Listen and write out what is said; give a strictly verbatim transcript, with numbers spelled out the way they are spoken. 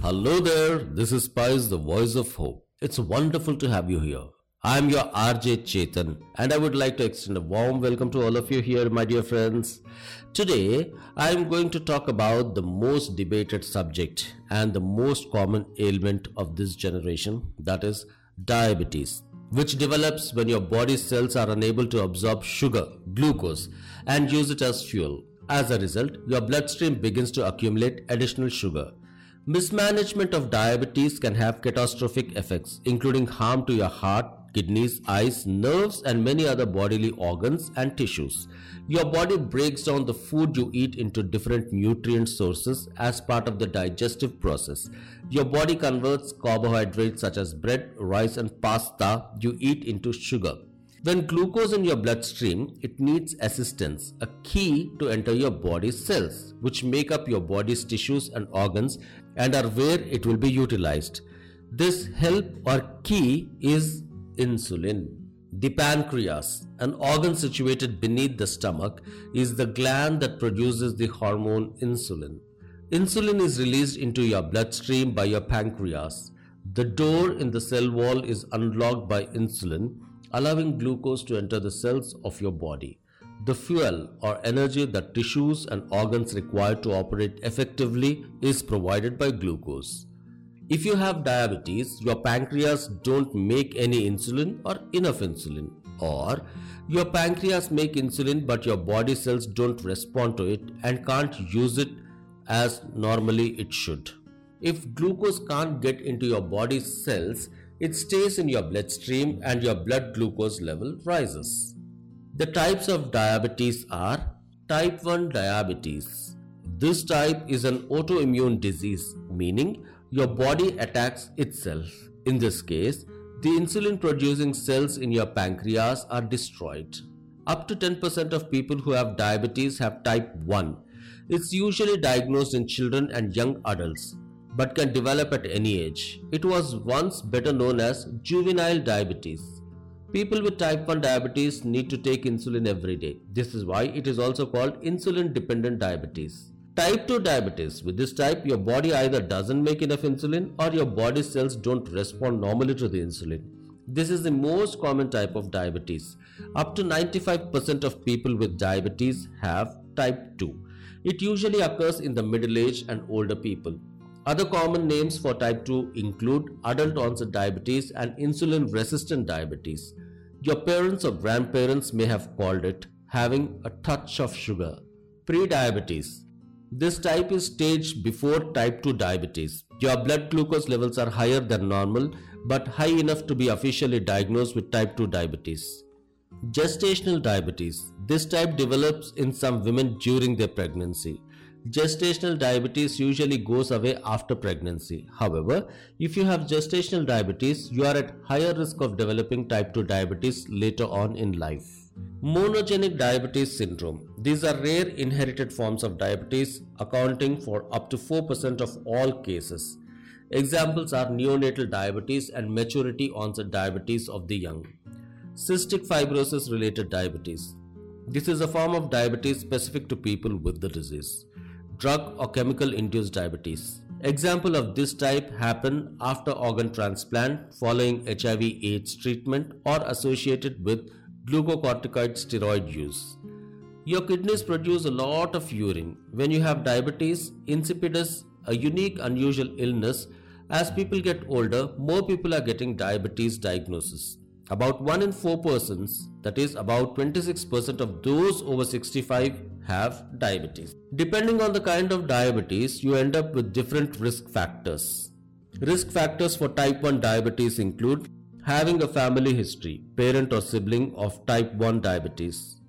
Hello there, this is Spice, the voice of hope. It's wonderful to have you here. I'm your R J Chetan and I would like to extend a warm welcome to all of you here, my dear friends. Today, I'm going to talk about the most debated subject and the most common ailment of this generation, that is diabetes, which develops when your body cells are unable to absorb sugar, glucose, and use it as fuel. As a result, your bloodstream begins to accumulate additional sugar. Mismanagement of diabetes can have catastrophic effects, including harm to your heart, kidneys, eyes, nerves, and many other bodily organs and tissues. Your body breaks down the food you eat into different nutrient sources as part of the digestive process. Your body converts carbohydrates such as bread, rice, and pasta you eat into sugar. When glucose in your bloodstream, it needs assistance, a key to enter your body's cells, which make up your body's tissues and organs and are where it will be utilized. This help or key is insulin. The pancreas, an organ situated beneath the stomach, is the gland that produces the hormone insulin. Insulin is released into your bloodstream by your pancreas. The door in the cell wall is unlocked by insulin, allowing glucose to enter the cells of your body. The fuel or energy that tissues and organs require to operate effectively is provided by glucose. If you have diabetes, your pancreas don't make any insulin or enough insulin, or your pancreas make insulin but your body cells don't respond to it and can't use it as normally it should. If glucose can't get into your body's cells, it stays in your bloodstream and your blood glucose level rises. The types of diabetes are type one diabetes. This type is an autoimmune disease, meaning your body attacks itself. In this case, the insulin producing cells in your pancreas are destroyed. Up to ten percent of people who have diabetes have type one. It's usually diagnosed in children and young adults, but can develop at any age. It was once better known as juvenile diabetes. People with type one diabetes need to take insulin every day. This is why it is also called insulin-dependent diabetes. Type two diabetes. With this type, your body either doesn't make enough insulin or your body cells don't respond normally to the insulin. This is the most common type of diabetes. Up to ninety-five percent of people with diabetes have type two. It usually occurs in the middle age and older people. Other common names for type two include adult onset diabetes and insulin resistant diabetes. Your parents or grandparents may have called it having a touch of sugar. Prediabetes. This type is staged before type two diabetes. Your blood glucose levels are higher than normal but high enough to be officially diagnosed with type two diabetes. Gestational diabetes. This type develops in some women during their pregnancy. Gestational diabetes usually goes away after pregnancy. However, if you have gestational diabetes, you are at higher risk of developing type two diabetes later on in life. Monogenic diabetes syndrome. These are rare inherited forms of diabetes, accounting for up to four percent of all cases. Examples are neonatal diabetes and maturity onset diabetes of the young. Cystic fibrosis related diabetes. This is a form of diabetes specific to people with the disease. Drug or chemical induced diabetes. Example of this type happen after organ transplant, following H I V AIDS treatment, or associated with glucocorticoid steroid use. Your kidneys produce a lot of urine. When you have diabetes insipidus, a unique unusual illness, as people get older, more people are getting diabetes diagnosis. About one in four persons, that is about twenty-six percent of those over sixty-five, have diabetes. Depending on the kind of diabetes, you end up with different risk factors. Risk factors for type one diabetes include having a family history, parent or sibling of type one diabetes,